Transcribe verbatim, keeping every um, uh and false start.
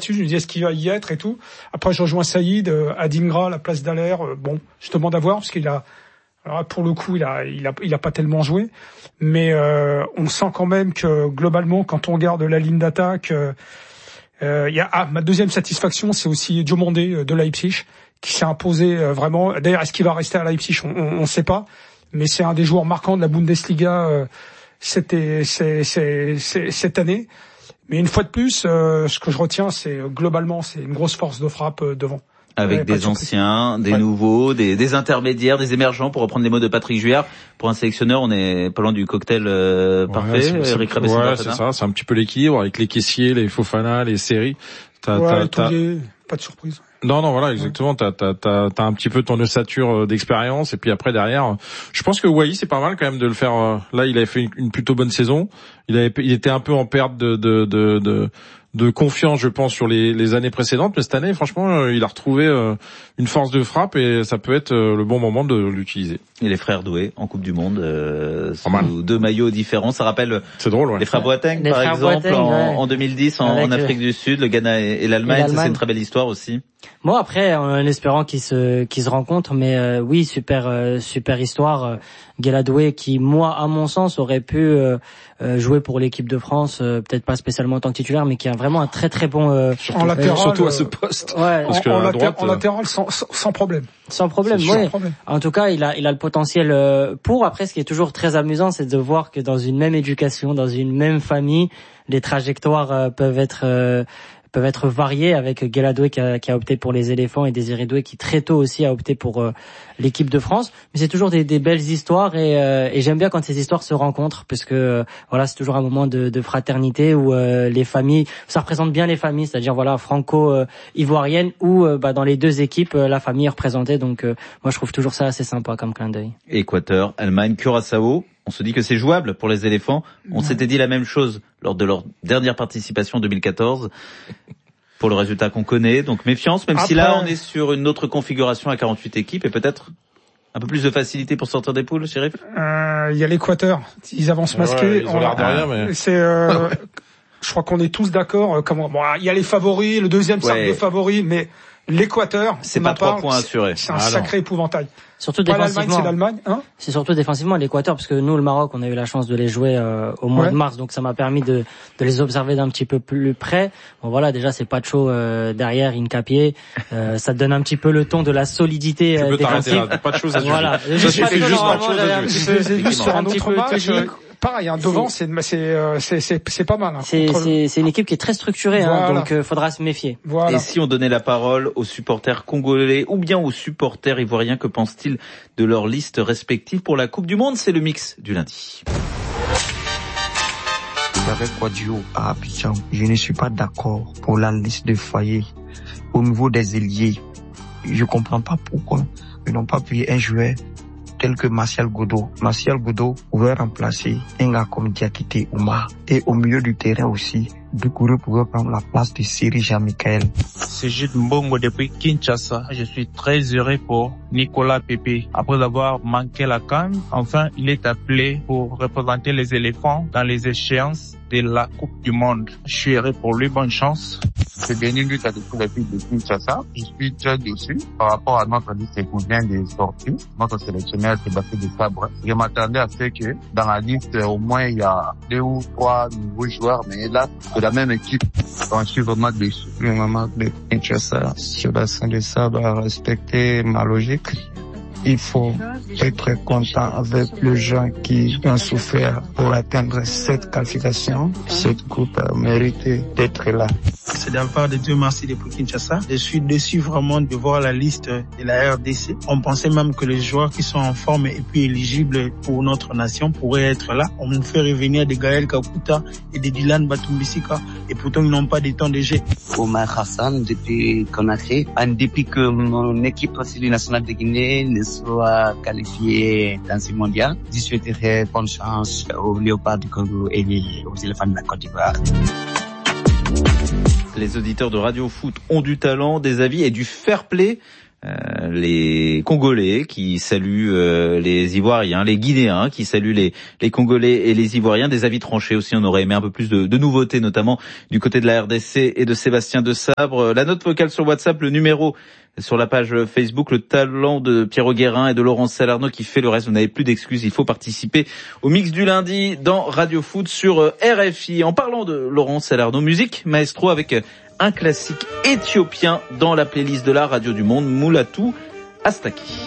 là-dessus. Je me dis est-ce qu'il va y être et tout. Après, je rejoins Saïd euh, à Dingra, la place d'Aller. Euh, bon, je demande à voir parce qu'il a, alors pour le coup, il a, il a, il a pas tellement joué, mais euh, on sent quand même que globalement, quand on regarde la ligne d'attaque, euh, euh, il y a ah, ma deuxième satisfaction, c'est aussi Diomandé de Leipzig qui s'est imposé euh, vraiment. D'ailleurs, est-ce qu'il va rester à Leipzig? On ne sait pas, mais c'est un des joueurs marquants de la Bundesliga euh, cette, c'est, c'est, c'est, cette année. Mais une fois de plus, euh, ce que je retiens, c'est globalement, c'est une grosse force de frappe euh, devant. Avec ouais, des anciens, des ouais. nouveaux, des, des intermédiaires, des émergents, pour reprendre les mots de Patrick Juillard. Pour un sélectionneur, on est pas loin du cocktail euh, ouais, parfait. C'est, Eric c'est, ouais, c'est ça, c'est un petit peu l'équilibre avec les caissiers, les Fofana, les séries. T'as, ouais, t'as, t'as... Les... pas de surprise. Non, non, voilà, exactement. T'as, t'as, t'as, t'as un petit peu ton ossature d'expérience, et puis après derrière, je pense que Wai, c'est pas mal quand même de le faire. Là, il avait fait une, une plutôt bonne saison. Il avait, il était un peu en perte de, de, de, de, de confiance, je pense, sur les, les années précédentes. Mais cette année, franchement, il a retrouvé une force de frappe et ça peut être le bon moment de l'utiliser. Et les frères Doué en Coupe du Monde, euh, sous deux maillots différents. Ça rappelle c'est drôle, ouais. les frères Boateng, les par frères exemple, Boateng, en, ouais. en deux mille dix, en, en Afrique du Sud, le Ghana et, et, l'Allemagne, et l'Allemagne. Ça, c'est une très belle histoire aussi. Bon, après, en espérant qu'ils se, qu'ils se rencontrent, mais euh, oui, super, euh, super histoire. Euh, Guéladoué qui, moi, à mon sens, aurait pu euh, euh, jouer pour l'équipe de France, euh, peut-être pas spécialement en tant que titulaire, mais qui a vraiment un très très bon euh, en latéral, surtout à ce poste. Ouais, parce en, que en, à latéral, droite, en latéral sans, sans, sans problème. Sans problème, oui. En tout cas, il a, il a le potentiel euh, pour. Après, ce qui est toujours très amusant, c'est de voir que dans une même éducation, dans une même famille, les trajectoires euh, peuvent être euh, peuvent être variés, avec Guéladoué qui a, qui a opté pour les éléphants et Désiré Doué qui très tôt aussi a opté pour euh, l'équipe de France. Mais c'est toujours des, des belles histoires et, euh, et j'aime bien quand ces histoires se rencontrent parce que euh, voilà, c'est toujours un moment de, de fraternité où euh, les familles, ça représente bien les familles, c'est-à-dire voilà franco-ivoirienne où euh, bah, dans les deux équipes euh, la famille est représentée. Donc euh, moi je trouve toujours ça assez sympa comme clin d'œil. Équateur, Allemagne, Curaçao. On se dit que c'est jouable pour les éléphants. On s'était dit la même chose lors de leur dernière participation en deux mille quatorze. Pour le résultat qu'on connaît. Donc méfiance, même Après... si là on est sur une autre configuration à quarante-huit équipes et peut-être un peu plus de facilité pour sortir des poules, Chérif. Euh, il y a l'Équateur. Ils avancent masqués. Ouais, ils ont l'air de rien, mais... C'est, euh, je crois qu'on est tous d'accord. Comment, bon, il y a les favoris, le deuxième cercle ouais. de favoris, mais l'Équateur, c'est pas trois points assurés. C'est un ah sacré non. épouvantail. Surtout pas défensivement. L'Allemagne, c'est l'Allemagne, hein. C'est surtout défensivement l'Équateur, parce que nous, le Maroc, on a eu la chance de les jouer euh, au mois ouais. de mars, donc ça m'a permis de, de les observer d'un petit peu plus près. Bon voilà, déjà c'est Pacho euh, derrière, Incapié, euh, ça te donne un petit peu le ton de la solidité euh, défensive. Pas de choses à juger. Voilà, ça suffit juste pas de choses à juger. J'ai vu sur un autre match. Pareil, hein, devant, c'est c'est c'est c'est c'est pas mal. Hein, c'est c'est c'est une équipe qui est très structurée, voilà. hein, donc euh, faudra se méfier. Voilà. Et si on donnait la parole aux supporters congolais ou bien aux supporters ivoiriens, que pensent-ils de leur liste respective pour la Coupe du Monde? C'est le mix du lundi. Avec Quadio à Abidjan, je ne suis pas d'accord pour la liste de foyers. Au niveau des ailiers, je comprends pas pourquoi ils n'ont pas pris un joueur tel que Martial Godot. Martial Godot pouvait remplacer un gars comme Diakité Oumar. Et au milieu du terrain aussi, Doucouré pouvait prendre la place de Siri Jean-Michel. C'est Jude Mbongo depuis Kinshasa. Je suis très heureux pour Nicolas Pepe. Après avoir manqué la CAN, enfin, il est appelé pour représenter les éléphants dans les échéances de la Coupe du Monde. Je suis heureux pour lui, bonne chance. C'est dernier but à découvrir depuis de Kinshasa. Je suis très déçu par rapport à notre liste qu'on vient de sortir. Notre sélectionneur Sébastien Desabre. Je m'attendais à ce que dans la liste, au moins, il y a deux ou trois nouveaux joueurs, mais là, c'est la même équipe. Donc, je suis vraiment déçu. Le moment de Kinshasa, Sébastien Desabre a respecté ma logique. Il faut être content avec les gens qui ont souffert pour atteindre cette qualification. Cette coupe a mérité d'être là. C'est de la part de Dieu merci depuis Kinshasa. Je suis déçu vraiment de voir la liste de la R D C. On pensait même que les joueurs qui sont en forme et puis éligibles pour notre nation pourraient être là. On nous fait revenir de Gaël Kakuta et de Dylan Batumbisika et pourtant ils n'ont pas de temps de jeu. Omar Hassan depuis Conakry. En dépit que mon équipe nationale de Guinée ne soit qualifiée dans ce mondial, je souhaiterais bonne chance aux Léopards du Congo et aux éléphants de la Côte d'Ivoire. Les auditeurs de Radio Foot ont du talent, des avis et du fair play. Euh, les Congolais qui saluent euh, les Ivoiriens, les Guinéens qui saluent les, les Congolais et les Ivoiriens. Des avis tranchés aussi, on aurait aimé un peu plus de, de nouveautés, notamment du côté de la R D C et de Sébastien Desabre. La note vocale sur WhatsApp, le numéro sur la page Facebook, le talent de Pierrot Guérin et de Laurence Salerno qui fait le reste. Vous n'avez plus d'excuses, il faut participer au mix du lundi dans Radio Foot sur R F I. En parlant de Laurence Salerno, musique maestro avec un classique éthiopien dans la playlist de la radio du monde, Moulatou Astaki.